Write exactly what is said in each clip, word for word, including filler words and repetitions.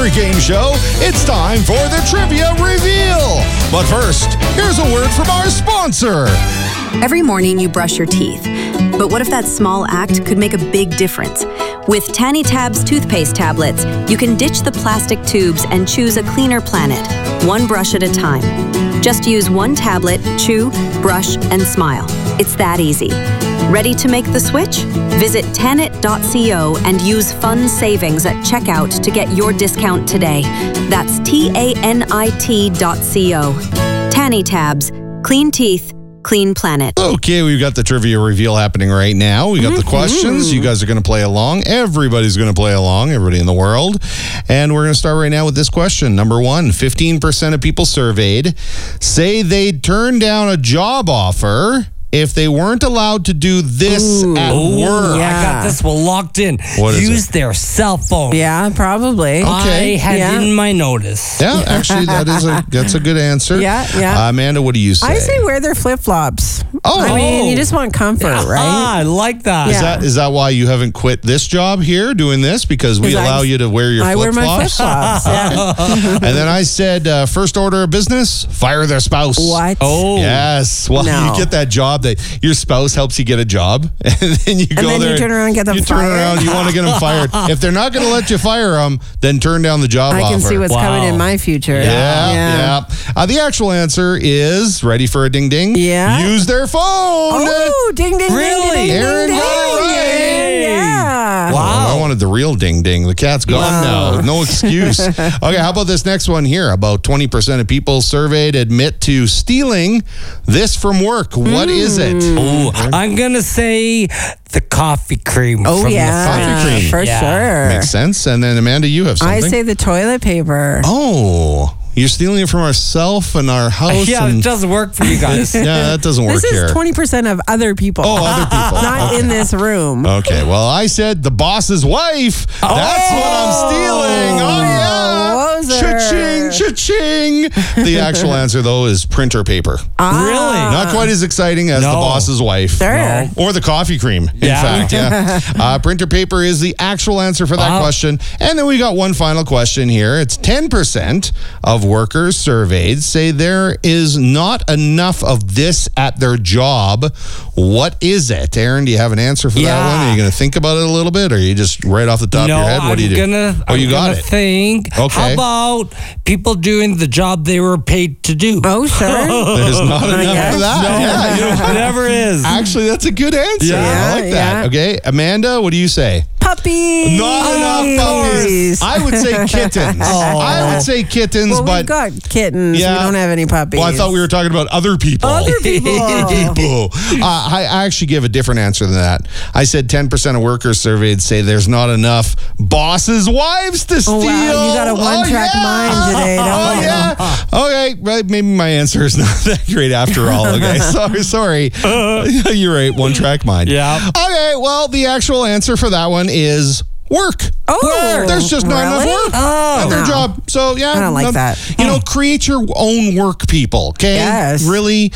every game show, it's time for the Trivia Reveal. But first, here's a word from our sponsor. Every morning you brush your teeth. But what if that small act could make a big difference? With Tanny Tabs toothpaste tablets, you can ditch the plastic tubes and choose a cleaner planet, one brush at a time. Just use one tablet, chew, brush, and smile. It's that easy. Ready to make the switch? Visit tanit dot co and use fun savings at checkout to get your discount today. That's T A N I T dot co. Tanny Tabs. Clean teeth. Clean planet. Okay, we've got the trivia reveal happening right now. We got mm-hmm. the questions. You guys are going to play along. Everybody's going to play along, everybody in the world. And we're going to start right now with this question. Number one, fifteen percent of people surveyed say they'd turn down a job offer if they weren't allowed to do this Ooh. at Ooh, work. yeah. I got this one locked in. What is Use it? their cell phone. Yeah, probably. Okay. I had Yeah. in my notice. Yeah, actually, that is a that's a good answer. Yeah, yeah. Uh, Amanda, what do you say? I say wear their flip-flops. Oh. I mean, you just want comfort, Ah, right? I like that. Is Yeah. that is that why you haven't quit this job here doing this? Because we 'Cause allow I- you to wear your I wear flip-flops? my flip-flops. Yeah. And then I said, uh, first order of business, fire their spouse. What? Oh. Yes. Well, No. you get that job that your spouse helps you get a job, and then you And go then you there. turn around and get them you turn fired? around, you want to get them fired. If they're not going to let you fire them, then turn down the job I offer. can see what's Wow. coming in my future. Yeah, yeah. Uh, the actual answer is, ready for a ding ding? Yeah. Use their phone. Oh, ding, ding, Really? ding, ding, Aaron ding, got it ding, right. ding. Yeah. Wow. Oh, I wanted the real ding ding. The cat's gone Wow. now. No excuse. Okay, how about this next one here? About twenty percent of people surveyed admit to stealing this from work. What is it? Ooh, I'm going to say the coffee cream Oh, from yeah. the fridge. Coffee cream. For Yeah. sure. Makes sense. And then, Amanda, you have I something. say the toilet paper. Oh, you're stealing it from ourselves and our house. Yeah, and it doesn't work for you guys. yeah, that doesn't work This here. is twenty percent of other people. Oh, other people. Not in this room. Okay, well, I said the boss's wife. That's what I'm stealing. Oh, yeah. Wozer. Cha-ching, cha-ching. The actual answer, though, is printer paper. Really? Not quite as exciting as No. the boss's wife. Sure. No. Or the coffee cream, in Yeah. fact. Yeah. uh, printer paper is the actual answer for that Wow. question. And then we got one final question here. It's ten percent of workers surveyed say there is not enough of this at their job. What is it? Aaron, do you have an answer for that Yeah. one? Are you going to think about it a little bit, or are you just right off the top no, of your head? What I'm do you do? Gonna, oh, I'm you got gonna it. think. Okay. How about people doing the job they were paid to do? Oh, sure. There's not enough guess. of that. No, Yeah, you know what? it never is. Actually, that's a good answer. Yeah. I like that. Yeah. Okay, Amanda, what do you say? Puppies. Not enough puppies. I would say kittens. I would say kittens, Well, but we've got kittens. Yeah. We don't have any puppies. well, I thought we were talking about other people. Other people. people. Uh, I, I actually give a different answer than that. I said ten percent of workers surveyed say there's not enough bosses' wives to steal. Oh, wow. You got a one-track yeah. mind today, don't Oh, you? yeah. Okay, right, maybe my answer is not that great after all. Okay, sorry, sorry. You're right, one-track mind. Yeah. Okay, well, the actual answer for that one is work. Oh, There's just not really? enough work Oh. at their No. job. So, yeah. I don't like no- that. You know, create your own work, people, okay? Yes. Really?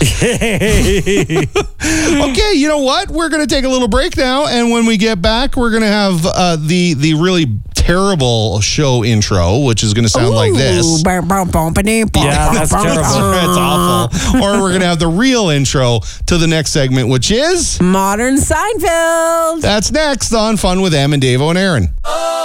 Okay, you know what? We're going to take a little break now, and when we get back, we're going to have uh, the, the really terrible show intro, which is going to sound like this. Ooh, bum, bum, bumpity, bum, Yeah, bum, that's bum, terrible. bum. It's awful. Or we're going to have the real intro to the next segment, which is... Modern Seinfeld. That's next on Fun with Em and Davo and Aaron. Oh!